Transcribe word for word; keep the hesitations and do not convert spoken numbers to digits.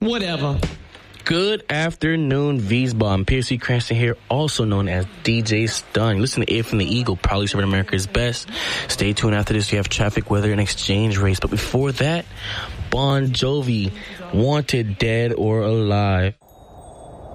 Whatever. Good afternoon, V's-Ball. I'm Piercy Cranston here, also known as D J Stun. Listen to Air from the Eagle, probably serving America's best. Stay tuned after this. You have traffic, weather, and exchange rates. But before that, Bon Jovi, Wanted, Dead or Alive.